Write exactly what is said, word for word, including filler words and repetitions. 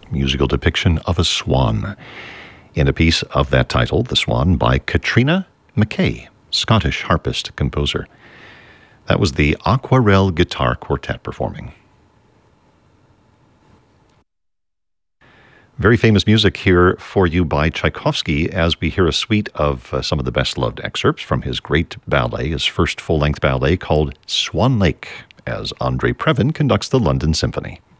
musical depiction of a swan, in a piece of that title, The Swan, by Katrina McKay, Scottish harpist composer. That was the Aquarelle Guitar Quartet performing. Very famous music here for you by Tchaikovsky as we hear a suite of uh, some of the best-loved excerpts from his great ballet, his first full-length ballet called Swan Lake, as Andre Previn conducts the London Symphony.